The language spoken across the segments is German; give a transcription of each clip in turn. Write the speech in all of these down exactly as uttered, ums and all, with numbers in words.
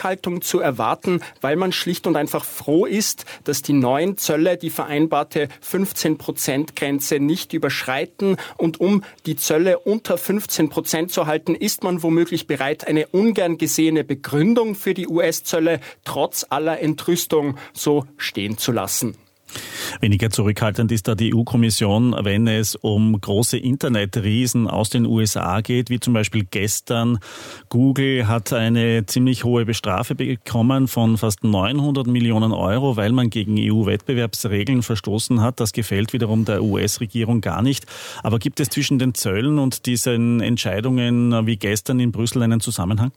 Zurückhaltung zu erwarten, weil man schlicht und einfach froh ist, dass die neuen Zölle die vereinbarte fünfzehn Prozent Grenze nicht überschreiten. Und um die Zölle unter fünfzehn Prozent zu halten, ist man womöglich bereit, eine ungern gesehene Begründung für die U S-Zölle trotz aller Entrüstung so stehen zu lassen. Weniger zurückhaltend ist da die E U-Kommission, wenn es um große Internetriesen aus den U S A geht, wie zum Beispiel gestern. Google hat eine ziemlich hohe Bestrafe bekommen von fast neunhundert Millionen Euro, weil man gegen E U-Wettbewerbsregeln verstoßen hat. Das gefällt wiederum der U S-Regierung gar nicht. Aber gibt es zwischen den Zöllen und diesen Entscheidungen wie gestern in Brüssel einen Zusammenhang?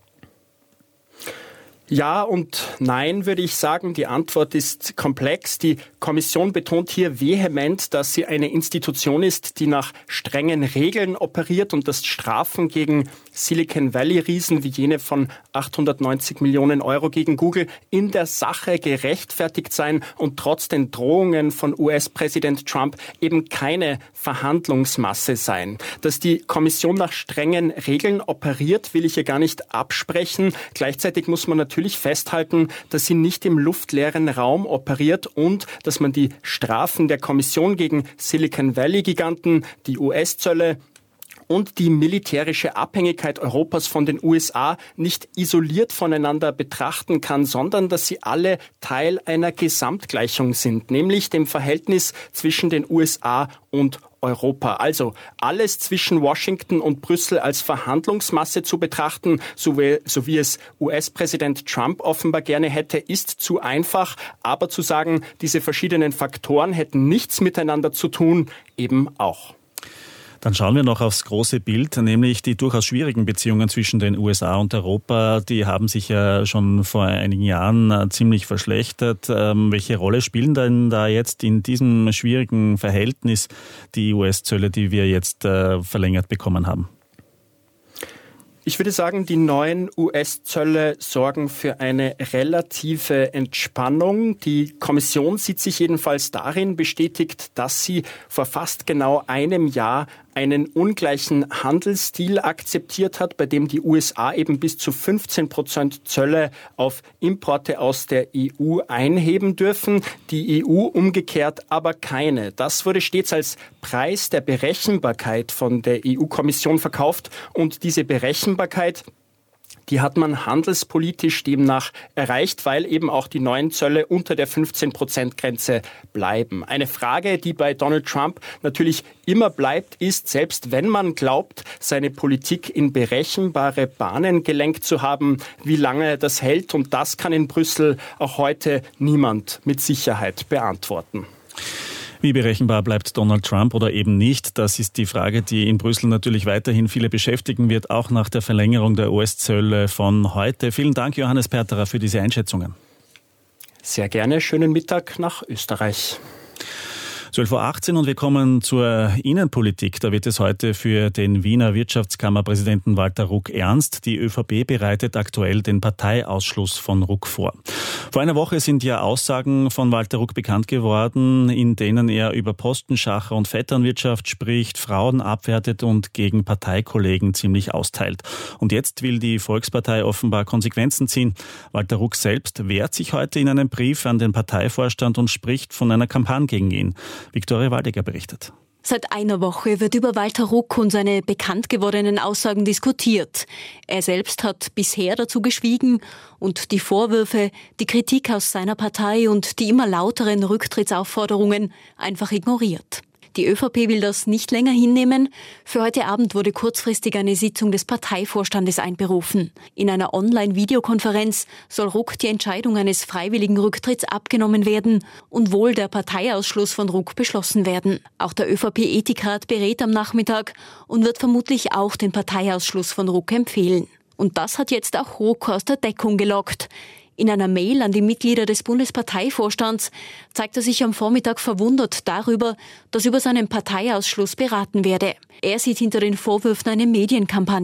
Ja und nein, würde ich sagen. Die Antwort ist komplex. Die Kommission betont hier vehement, dass sie eine Institution ist, die nach strengen Regeln operiert und dass Strafen gegen Silicon Valley-Riesen wie jene von achthundertneunzig Millionen Euro gegen Google in der Sache gerechtfertigt seien und trotz den Drohungen von U S-Präsident Trump eben keine Verhandlungsmasse seien. Dass die Kommission nach strengen Regeln operiert, will ich hier gar nicht absprechen. Gleichzeitig muss man natürlich Natürlich festhalten, dass sie nicht im luftleeren Raum operiert und dass man die Strafen der Kommission gegen Silicon Valley-Giganten, die U S-Zölle und die militärische Abhängigkeit Europas von den U S A nicht isoliert voneinander betrachten kann, sondern dass sie alle Teil einer Gesamtgleichung sind, nämlich dem Verhältnis zwischen den U S A und Europa. Also alles zwischen Washington und Brüssel als Verhandlungsmasse zu betrachten, so wie, so wie es U S-Präsident Trump offenbar gerne hätte, ist zu einfach. Aber zu sagen, diese verschiedenen Faktoren hätten nichts miteinander zu tun, eben auch. Dann schauen wir noch aufs große Bild, nämlich die durchaus schwierigen Beziehungen zwischen den U S A und Europa. Die haben sich ja schon vor einigen Jahren ziemlich verschlechtert. Ähm, welche Rolle spielen denn da jetzt in diesem schwierigen Verhältnis die U S-Zölle, die wir jetzt äh, verlängert bekommen haben? Ich würde sagen, die neuen U S-Zölle sorgen für eine relative Entspannung. Die Kommission sieht sich jedenfalls darin bestätigt, dass sie vor fast genau einem Jahr einen ungleichen Handelsstil akzeptiert hat, bei dem die U S A eben bis zu fünfzehn Prozent Zölle auf Importe aus der E U einheben dürfen, die E U umgekehrt aber keine. Das wurde stets als Preis der Berechenbarkeit von der E U-Kommission verkauft und diese Berechenbarkeit, die hat man handelspolitisch demnach erreicht, weil eben auch die neuen Zölle unter der fünfzehn Prozent Grenze bleiben. Eine Frage, die bei Donald Trump natürlich immer bleibt, ist, selbst wenn man glaubt, seine Politik in berechenbare Bahnen gelenkt zu haben, wie lange das hält. Und das kann in Brüssel auch heute niemand mit Sicherheit beantworten. Wie berechenbar bleibt Donald Trump oder eben nicht? Das ist die Frage, die in Brüssel natürlich weiterhin viele beschäftigen wird, auch nach der Verlängerung der U S-Zölle von heute. Vielen Dank, Johannes Perterer, für diese Einschätzungen. Sehr gerne. Schönen Mittag nach Österreich. zwölf Uhr achtzehn und wir kommen zur Innenpolitik. Da wird es heute für den Wiener Wirtschaftskammerpräsidenten Walter Ruck ernst. Die ÖVP bereitet aktuell den Parteiausschluss von Ruck vor. Vor einer Woche sind ja Aussagen von Walter Ruck bekannt geworden, in denen er über Postenschacher und Vetternwirtschaft spricht, Frauen abwertet und gegen Parteikollegen ziemlich austeilt. Und jetzt will die Volkspartei offenbar Konsequenzen ziehen. Walter Ruck selbst wehrt sich heute in einem Brief an den Parteivorstand und spricht von einer Kampagne gegen ihn. Viktoria Waldecker berichtet. Seit einer Woche wird über Walter Ruck und seine bekannt gewordenen Aussagen diskutiert. Er selbst hat bisher dazu geschwiegen und die Vorwürfe, die Kritik aus seiner Partei und die immer lauteren Rücktrittsaufforderungen einfach ignoriert. Die ÖVP will das nicht länger hinnehmen. Für heute Abend wurde kurzfristig eine Sitzung des Parteivorstandes einberufen. In einer Online-Videokonferenz soll Ruck die Entscheidung eines freiwilligen Rücktritts abgenommen werden und wohl der Parteiausschluss von Ruck beschlossen werden. Auch der ÖVP-Ethikrat berät am Nachmittag und wird vermutlich auch den Parteiausschluss von Ruck empfehlen. Und das hat jetzt auch Ruck aus der Deckung gelockt. In einer Mail an die Mitglieder des Bundesparteivorstands zeigt er sich am Vormittag verwundert darüber, dass über seinen Parteiausschluss beraten werde. Er sieht hinter den Vorwürfen eine Medienkampagne.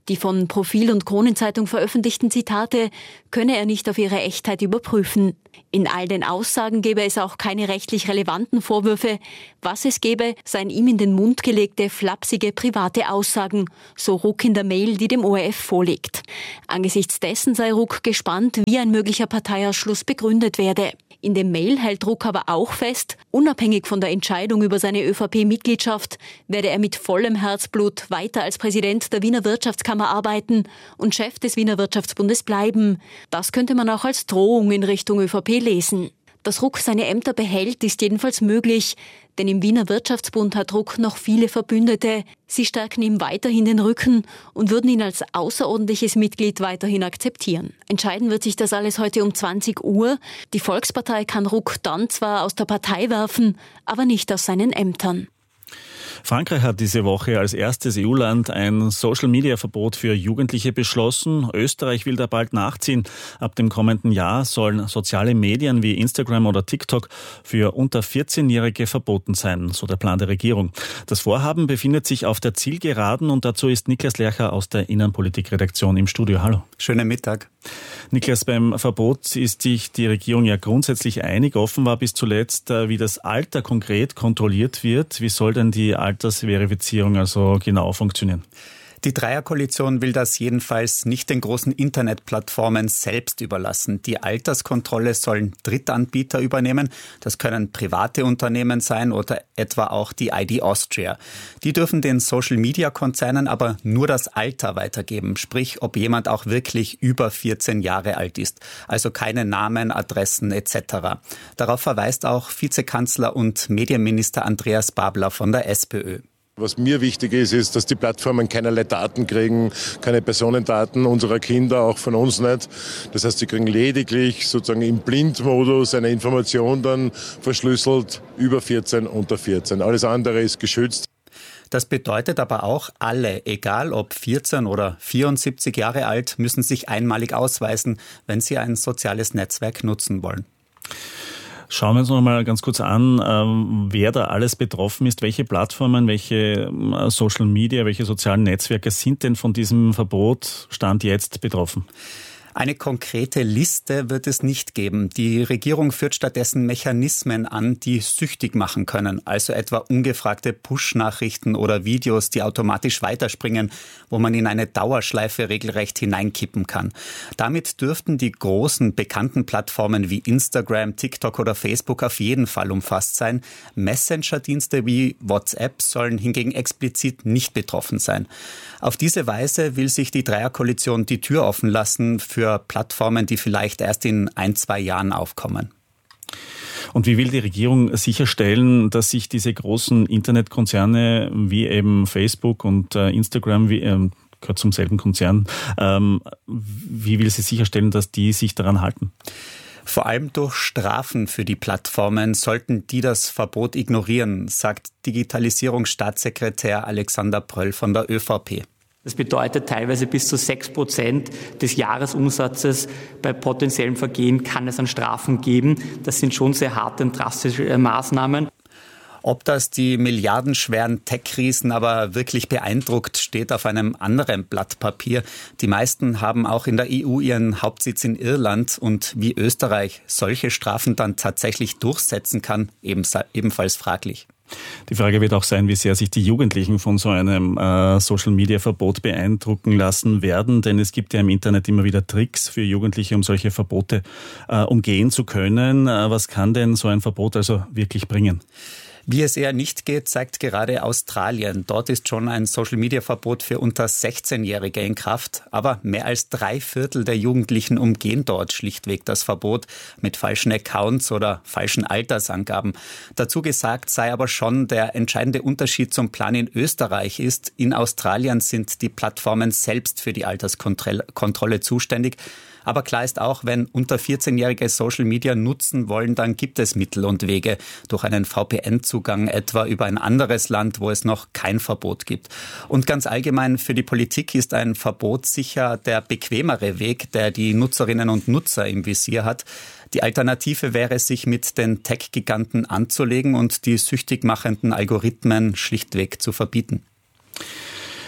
Die von Profil und Kronenzeitung veröffentlichten Zitate könne er nicht auf ihre Echtheit überprüfen. In all den Aussagen gebe es auch keine rechtlich relevanten Vorwürfe. Was es gebe, seien ihm in den Mund gelegte, flapsige, private Aussagen, so Ruck in der Mail, die dem O R F vorliegt. Angesichts dessen sei Ruck gespannt, wie ein möglicher Parteiausschluss begründet werde. In dem Mail hält Ruck aber auch fest, unabhängig von der Entscheidung über seine ÖVP-Mitgliedschaft werde er mit vollem Herzblut weiter als Präsident der Wiener Wirtschaftskammer arbeiten und Chef des Wiener Wirtschaftsbundes bleiben. Das könnte man auch als Drohung in Richtung ÖVP lesen. Dass Ruck seine Ämter behält, ist jedenfalls möglich, denn im Wiener Wirtschaftsbund hat Ruck noch viele Verbündete. Sie stärken ihm weiterhin den Rücken und würden ihn als außerordentliches Mitglied weiterhin akzeptieren. Entscheiden wird sich das alles heute um zwanzig Uhr. Die Volkspartei kann Ruck dann zwar aus der Partei werfen, aber nicht aus seinen Ämtern. Frankreich hat diese Woche als erstes E U-Land ein Social-Media-Verbot für Jugendliche beschlossen. Österreich will da bald nachziehen. Ab dem kommenden Jahr sollen soziale Medien wie Instagram oder TikTok für unter vierzehnjährige verboten sein, so der Plan der Regierung. Das Vorhaben befindet sich auf der Zielgeraden und dazu ist Niklas Lercher aus der Innenpolitik-Redaktion im Studio. Hallo. Schönen Mittag. Niklas, beim Verbot ist sich die Regierung ja grundsätzlich einig. Offen war bis zuletzt, wie das Alter konkret kontrolliert wird. Wie soll denn die Altersverifizierung also genau funktionieren? Die Dreierkoalition will das jedenfalls nicht den großen Internetplattformen selbst überlassen. Die Alterskontrolle sollen Drittanbieter übernehmen. Das können private Unternehmen sein oder etwa auch die I D Austria. Die dürfen den Social-Media-Konzernen aber nur das Alter weitergeben, sprich, ob jemand auch wirklich über vierzehn Jahre alt ist. Also keine Namen, Adressen et cetera. Darauf verweist auch Vizekanzler und Medienminister Andreas Babler von der SPÖ. Was mir wichtig ist, ist, dass die Plattformen keinerlei Daten kriegen, keine Personendaten unserer Kinder, auch von uns nicht. Das heißt, sie kriegen lediglich sozusagen im Blindmodus eine Information dann verschlüsselt über vierzehn, unter vierzehn. Alles andere ist geschützt. Das bedeutet aber auch, alle, egal ob vierzehn oder vierundsiebzig Jahre alt, müssen sich einmalig ausweisen, wenn sie ein soziales Netzwerk nutzen wollen. Schauen wir uns noch mal ganz kurz an, wer da alles betroffen ist. Welche Plattformen, welche Social Media, welche sozialen Netzwerke sind denn von diesem Verbot Stand jetzt betroffen? Eine konkrete Liste wird es nicht geben. Die Regierung führt stattdessen Mechanismen an, die süchtig machen können. Also etwa ungefragte Push-Nachrichten oder Videos, die automatisch weiterspringen, wo man in eine Dauerschleife regelrecht hineinkippen kann. Damit dürften die großen bekannten Plattformen wie Instagram, TikTok oder Facebook auf jeden Fall umfasst sein. Messenger-Dienste wie WhatsApp sollen hingegen explizit nicht betroffen sein. Auf diese Weise will sich die Dreierkoalition die Tür offen lassen für Plattformen, die vielleicht erst in ein, zwei Jahren aufkommen. Und wie will die Regierung sicherstellen, dass sich diese großen Internetkonzerne wie eben Facebook und äh, Instagram, wie, äh, gehört zum selben Konzern, ähm, wie will sie sicherstellen, dass die sich daran halten? Vor allem durch Strafen für die Plattformen sollten die das Verbot ignorieren, sagt Digitalisierungsstaatssekretär Alexander Pröll von der ÖVP. Das bedeutet teilweise bis zu sechs Prozent des Jahresumsatzes bei potenziellen Vergehen kann es an Strafen geben. Das sind schon sehr harte und drastische Maßnahmen. Ob das die milliardenschweren Tech-Riesen aber wirklich beeindruckt, steht auf einem anderen Blatt Papier. Die meisten haben auch in der E U ihren Hauptsitz in Irland und wie Österreich solche Strafen dann tatsächlich durchsetzen kann, ebenfalls fraglich. Die Frage wird auch sein, wie sehr sich die Jugendlichen von so einem äh, Social-Media-Verbot beeindrucken lassen werden, denn es gibt ja im Internet immer wieder Tricks für Jugendliche, um solche Verbote äh, umgehen zu können. Äh, was kann denn so ein Verbot also wirklich bringen? Wie es eher nicht geht, zeigt gerade Australien. Dort ist schon ein Social-Media-Verbot für unter sechzehnjährige in Kraft. Aber mehr als drei Viertel der Jugendlichen umgehen dort schlichtweg das Verbot mit falschen Accounts oder falschen Altersangaben. Dazu gesagt sei aber schon, der entscheidende Unterschied zum Plan in Österreich ist, in Australien sind die Plattformen selbst für die Alterskontrolle zuständig. Aber klar ist auch, wenn unter vierzehnjährige Social Media nutzen wollen, dann gibt es Mittel und Wege durch einen V P N-Zugang etwa über ein anderes Land, wo es noch kein Verbot gibt. Und ganz allgemein für die Politik ist ein Verbot sicher der bequemere Weg, der die Nutzerinnen und Nutzer im Visier hat. Die Alternative wäre, sich mit den Tech-Giganten anzulegen und die süchtig machenden Algorithmen schlichtweg zu verbieten.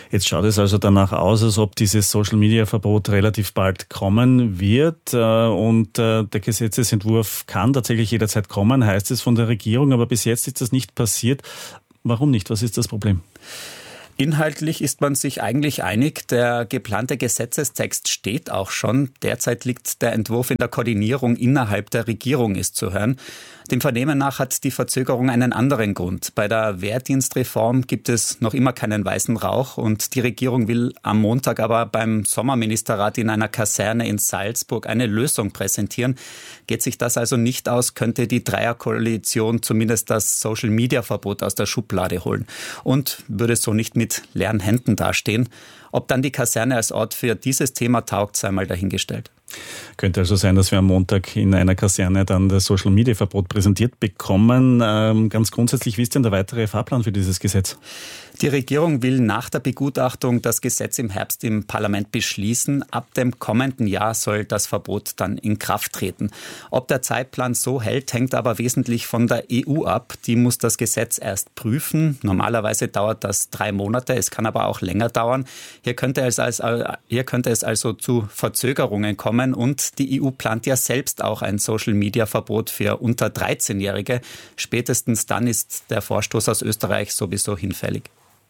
Jetzt schaut es also danach aus, als ob dieses Social-Media-Verbot relativ bald kommen wird und der Gesetzesentwurf kann tatsächlich jederzeit kommen, heißt es von der Regierung, aber bis jetzt ist das nicht passiert. Warum nicht? Was ist das Problem? Inhaltlich ist man sich eigentlich einig. Der geplante Gesetzestext steht auch schon. Derzeit liegt der Entwurf in der Koordinierung innerhalb der Regierung, ist zu hören. Dem Vernehmen nach hat die Verzögerung einen anderen Grund. Bei der Wehrdienstreform gibt es noch immer keinen weißen Rauch und die Regierung will am Montag aber beim Sommerministerrat in einer Kaserne in Salzburg eine Lösung präsentieren. Geht sich das also nicht aus, könnte die Dreierkoalition zumindest das Social-Media-Verbot aus der Schublade holen und würde so nicht mit leeren Händen dastehen. Ob dann die Kaserne als Ort für dieses Thema taugt, sei mal dahingestellt. Könnte also sein, dass wir am Montag in einer Kaserne dann das Social-Media-Verbot präsentiert bekommen. Ähm, ganz grundsätzlich, wie ist denn der weitere Fahrplan für dieses Gesetz? Die Regierung will nach der Begutachtung das Gesetz im Herbst im Parlament beschließen. Ab dem kommenden Jahr soll das Verbot dann in Kraft treten. Ob der Zeitplan so hält, hängt aber wesentlich von der E U ab. Die muss das Gesetz erst prüfen. Normalerweise dauert das drei Monate, es kann aber auch länger dauern. Hier könnte es, als, hier könnte es also zu Verzögerungen kommen und die E U plant ja selbst auch ein Social-Media-Verbot für unter dreizehnjährige. Spätestens dann ist der Vorstoß aus Österreich sowieso hinfällig.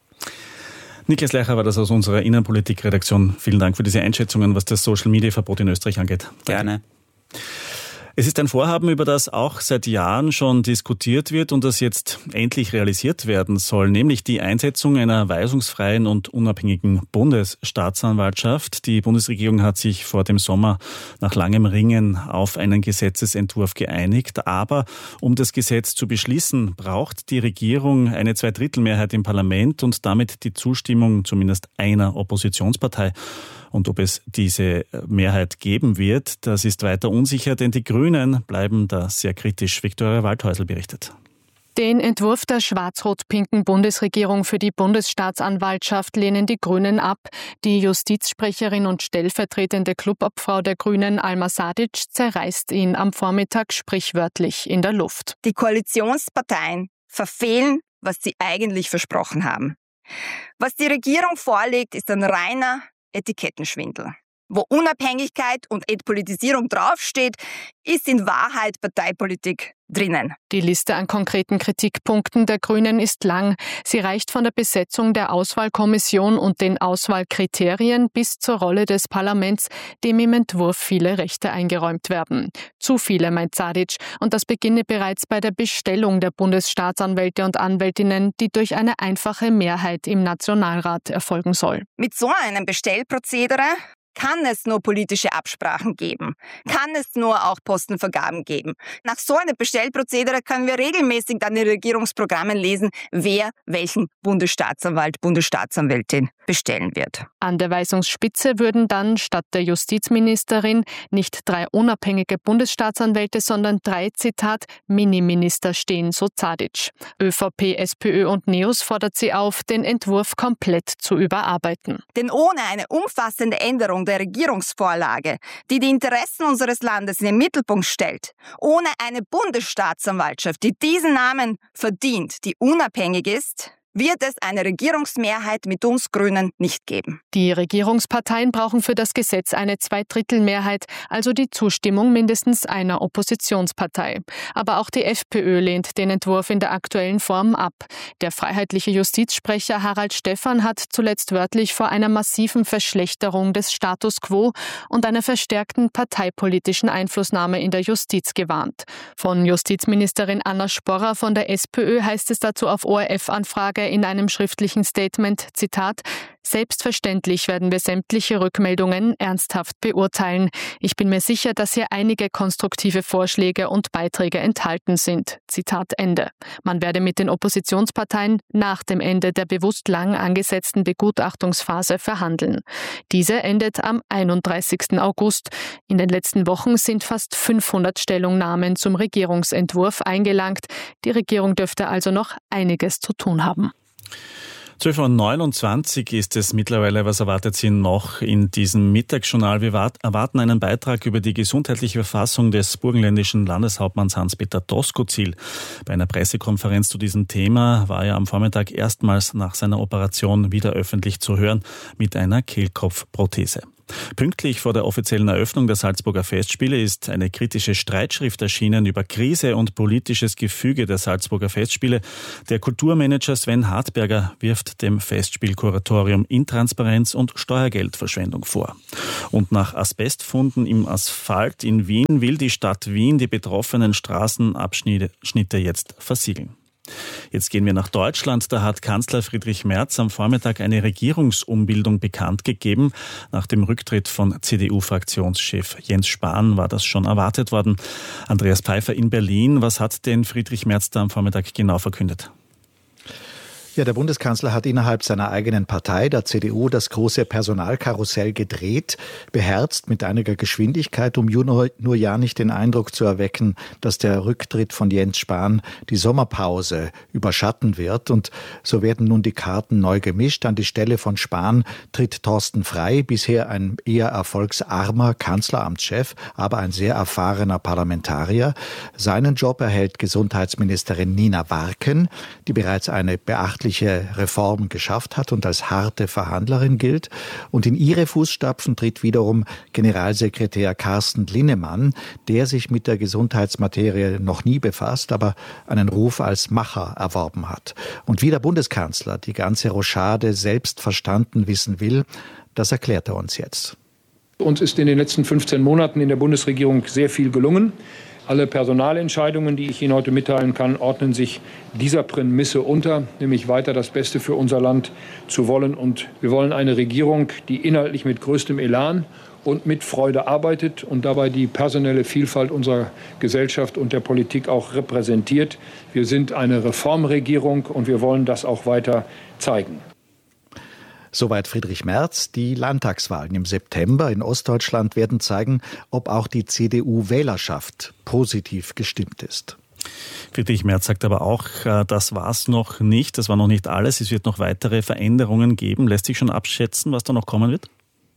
Niklas Leicher war das aus unserer Innenpolitik-Redaktion. Vielen Dank für diese Einschätzungen, was das Social-Media-Verbot in Österreich angeht. Gerne. Es ist ein Vorhaben, über das auch seit Jahren schon diskutiert wird und das jetzt endlich realisiert werden soll, nämlich die Einsetzung einer weisungsfreien und unabhängigen Bundesstaatsanwaltschaft. Die Bundesregierung hat sich vor dem Sommer nach langem Ringen auf einen Gesetzesentwurf geeinigt. Aber um das Gesetz zu beschließen, braucht die Regierung eine Zweidrittelmehrheit im Parlament und damit die Zustimmung zumindest einer Oppositionspartei. Und ob es diese Mehrheit geben wird, das ist weiter unsicher, denn die Grünen bleiben da sehr kritisch. Viktoria Waldhäusl berichtet. Den Entwurf der schwarz-rot-pinken Bundesregierung für die Bundesstaatsanwaltschaft lehnen die Grünen ab. Die Justizsprecherin und stellvertretende Clubobfrau der Grünen, Alma Sadic, zerreißt ihn am Vormittag sprichwörtlich in der Luft. Die Koalitionsparteien verfehlen, was sie eigentlich versprochen haben. Was die Regierung vorlegt, ist ein reiner Etikettenschwindel. Wo Unabhängigkeit und Entpolitisierung draufsteht, ist in Wahrheit Parteipolitik drinnen. Die Liste an konkreten Kritikpunkten der Grünen ist lang. Sie reicht von der Besetzung der Auswahlkommission und den Auswahlkriterien bis zur Rolle des Parlaments, dem im Entwurf viele Rechte eingeräumt werden. Zu viele, meint Sadic, und das beginne bereits bei der Bestellung der Bundesstaatsanwälte und Anwältinnen, die durch eine einfache Mehrheit im Nationalrat erfolgen soll. Mit so einem Bestellprozedere kann es nur politische Absprachen geben, kann es nur auch Postenvergaben geben. Nach so einem Bestellprozedere können wir regelmäßig dann in Regierungsprogrammen lesen, wer welchen Bundesstaatsanwalt, Bundesstaatsanwältin bestellen wird. An der Weisungsspitze würden dann statt der Justizministerin nicht drei unabhängige Bundesstaatsanwälte, sondern drei, Zitat, Miniminister stehen, so Sadic. ÖVP, SPÖ und NEOS fordert sie auf, den Entwurf komplett zu überarbeiten. Denn ohne eine umfassende Änderung der Regierungsvorlage, die die Interessen unseres Landes in den Mittelpunkt stellt, ohne eine Bundesstaatsanwaltschaft, die diesen Namen verdient, die unabhängig ist, wird es eine Regierungsmehrheit mit uns Grünen nicht geben. Die Regierungsparteien brauchen für das Gesetz eine Zweidrittelmehrheit, also die Zustimmung mindestens einer Oppositionspartei. Aber auch die FPÖ lehnt den Entwurf in der aktuellen Form ab. Der freiheitliche Justizsprecher Harald Stephan hat zuletzt wörtlich vor einer massiven Verschlechterung des Status quo und einer verstärkten parteipolitischen Einflussnahme in der Justiz gewarnt. Von Justizministerin Anna Sporrer von der SPÖ heißt es dazu auf O R F-Anfrage in einem schriftlichen Statement, Zitat, selbstverständlich werden wir sämtliche Rückmeldungen ernsthaft beurteilen. Ich bin mir sicher, dass hier einige konstruktive Vorschläge und Beiträge enthalten sind. Zitat Ende. Man werde mit den Oppositionsparteien nach dem Ende der bewusst lang angesetzten Begutachtungsphase verhandeln. Diese endet am einunddreißigsten August. In den letzten Wochen sind fast fünfhundert Stellungnahmen zum Regierungsentwurf eingelangt. Die Regierung dürfte also noch einiges zu tun haben. zwölf Uhr neunundzwanzig ist es mittlerweile. Was erwartet Sie noch in diesem Mittagsjournal? Wir erwarten einen Beitrag über die gesundheitliche Verfassung des burgenländischen Landeshauptmanns Hans-Peter Doskozil. Bei einer Pressekonferenz zu diesem Thema war er am Vormittag erstmals nach seiner Operation wieder öffentlich zu hören mit einer Kehlkopfprothese. Pünktlich vor der offiziellen Eröffnung der Salzburger Festspiele ist eine kritische Streitschrift erschienen über Krise und politisches Gefüge der Salzburger Festspiele. Der Kulturmanager Sven Hartberger wirft dem Festspielkuratorium Intransparenz und Steuergeldverschwendung vor. Und nach Asbestfunden im Asphalt in Wien will die Stadt Wien die betroffenen Straßenabschnitte jetzt versiegeln. Jetzt gehen wir nach Deutschland. Da hat Kanzler Friedrich Merz am Vormittag eine Regierungsumbildung bekannt gegeben. Nach dem Rücktritt von C D U-Fraktionschef Jens Spahn war das schon erwartet worden. Andreas Pfeiffer in Berlin. Was hat denn Friedrich Merz da am Vormittag genau verkündet? Ja, der Bundeskanzler hat innerhalb seiner eigenen Partei, der C D U, das große Personalkarussell gedreht, beherzt mit einiger Geschwindigkeit, um nur, nur ja nicht den Eindruck zu erwecken, dass der Rücktritt von Jens Spahn die Sommerpause überschatten wird. Und so werden nun die Karten neu gemischt. An die Stelle von Spahn tritt Thorsten Frey, bisher ein eher erfolgsarmer Kanzleramtschef, aber ein sehr erfahrener Parlamentarier. Seinen Job erhält Gesundheitsministerin Nina Warken, die bereits eine beachtliche Reform geschafft hat und als harte Verhandlerin gilt. Und in ihre Fußstapfen tritt wiederum Generalsekretär Carsten Linnemann, der sich mit der Gesundheitsmaterie noch nie befasst, aber einen Ruf als Macher erworben hat. Und wie der Bundeskanzler die ganze Rochade selbst verstanden wissen will, das erklärt er uns jetzt. Uns ist in den letzten fünfzehn Monaten in der Bundesregierung sehr viel gelungen. Alle Personalentscheidungen, die ich Ihnen heute mitteilen kann, ordnen sich dieser Prämisse unter, nämlich weiter das Beste für unser Land zu wollen. Und wir wollen eine Regierung, die inhaltlich mit größtem Elan und mit Freude arbeitet und dabei die personelle Vielfalt unserer Gesellschaft und der Politik auch repräsentiert. Wir sind eine Reformregierung und wir wollen das auch weiter zeigen. Soweit Friedrich Merz. Die Landtagswahlen im September in Ostdeutschland werden zeigen, ob auch die C D U-Wählerschaft positiv gestimmt ist. Friedrich Merz sagt aber auch, das war's noch nicht, das war noch nicht alles. Es wird noch weitere Veränderungen geben. Lässt sich schon abschätzen, was da noch kommen wird?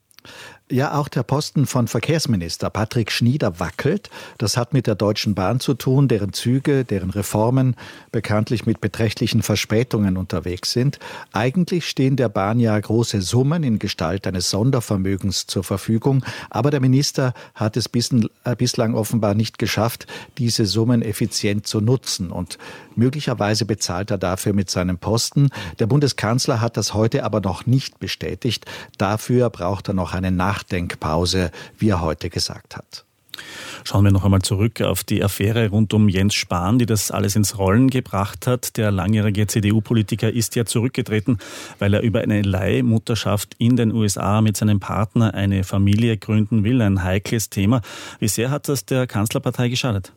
Ja, auch der Posten von Verkehrsminister Patrick Schnieder wackelt. Das hat mit der Deutschen Bahn zu tun, deren Züge, deren Reformen bekanntlich mit beträchtlichen Verspätungen unterwegs sind. Eigentlich stehen der Bahn ja große Summen in Gestalt eines Sondervermögens zur Verfügung. Aber der Minister hat es bislang offenbar nicht geschafft, diese Summen effizient zu nutzen. Und möglicherweise bezahlt er dafür mit seinem Posten. Der Bundeskanzler hat das heute aber noch nicht bestätigt. Dafür braucht er noch eine Nachdenkpause, wie er heute gesagt hat. Schauen wir noch einmal zurück auf die Affäre rund um Jens Spahn, die das alles ins Rollen gebracht hat. Der langjährige C D U-Politiker ist ja zurückgetreten, weil er über eine Leihmutterschaft in den U S A mit seinem Partner eine Familie gründen will. Ein heikles Thema. Wie sehr hat das der Kanzlerpartei geschadet?